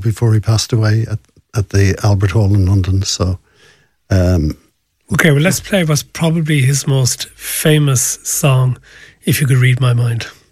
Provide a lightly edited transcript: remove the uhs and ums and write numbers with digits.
before he passed away at the Albert Hall in London. So, okay, well, let's play what's probably his most famous song, If You Could Read My Mind.